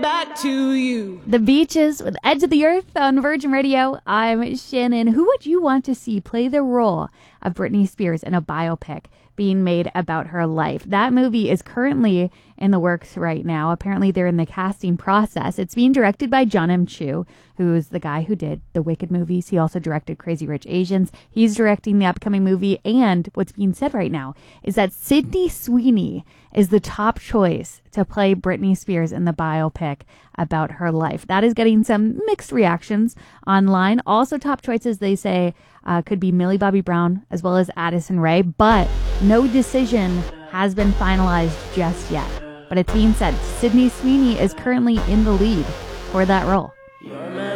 that to you. The Beaches with Edge of the Earth on Virgin Radio. I'm Shannon. Who would you want to see play the role of Britney Spears in a biopic being made about her life? That movie is currently in the works right now. Apparently they're in the casting process. It's being directed by John M. Chu, who's the guy who did the Wicked movies. He also directed Crazy Rich Asians. He's directing the upcoming movie. And what's being said right now is that Sydney Sweeney is the top choice to play Britney Spears in the biopic about her life. That is getting some mixed reactions online. Also top choices, they say, could be Millie Bobby Brown as well as Addison Rae, but no decision has been finalized just yet. But it's being said Sydney Sweeney is currently in the lead for that role.